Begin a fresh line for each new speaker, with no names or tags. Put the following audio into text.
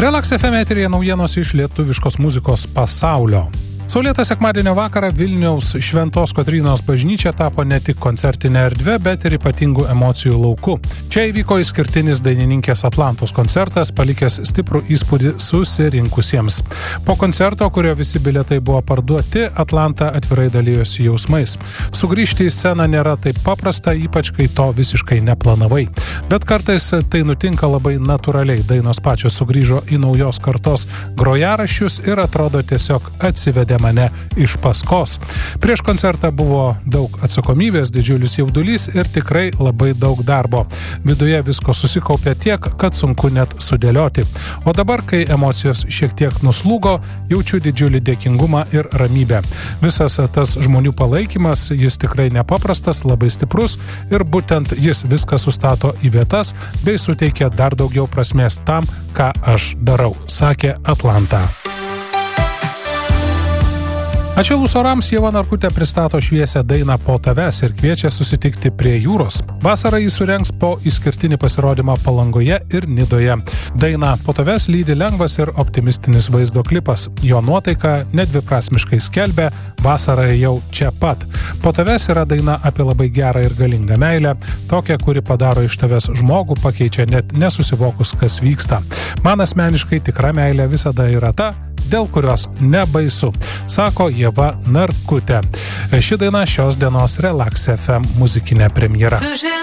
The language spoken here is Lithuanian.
Relax FM eteryje naujienos iš lietuviškos muzikos pasaulio. Saulėtą sekmadienio vakarą Vilniaus Šventos Kotrynos bažnyčia tapo ne tik koncertinė erdvė, bet ir ypatingų emocijų lauku. Čia įvyko išskirtinis dainininkės Atlantos koncertas, palikęs stiprų įspūdį susirinkusiems. Po koncerto, kurio visi bilietai buvo parduoti, Atlanta atvirai dalijosi jausmais. Sugrįžti į sceną nėra taip paprasta, ypač kai to visiškai neplanavai. Bet kartais tai nutinka labai natūraliai. Dainos pačios sugrįžo į naujos kartos grojaraščius ir atrodo tiesiog atsivedė mane iš paskos. Prieš koncertą buvo daug atsakomybės, didžiulis jaudulys ir tikrai labai daug darbo. Viduje visko susikaupė tiek, kad sunku net sudėlioti. O dabar, kai emocijos šiek tiek nuslūgo, jaučiu didžiulį dėkingumą ir ramybę. Visas tas žmonių palaikymas, jis tikrai nepaprastas, labai stiprus ir būtent jis viską sustato į vietas bei suteikia dar daugiau prasmės tam, ką aš darau, sakė Atlanta. Atšilus orams Ieva Narkutė pristato šviesią dainą Po tavęs ir kviečia susitikti prie jūros. Vasarą jis surengs po išskirtinį pasirodymą Palangoje ir Nidoje. Dainą Po tavęs lydi lengvas ir optimistinis vaizdo klipas. Jo nuotaika nedviprasmiškai skelbia vasara jau čia pat. Po tavęs yra daina apie labai gerą ir galingą meilę, tokią, kuri padaro iš tavęs žmogų, pakeičia net nesusivokus, kas vyksta. Man asmeniškai tikra meilė visada yra ta, dėl kurios nebaisu, sako Ieva Narkutė. Ši daina šios dienos Relax FM muzikinė premjera.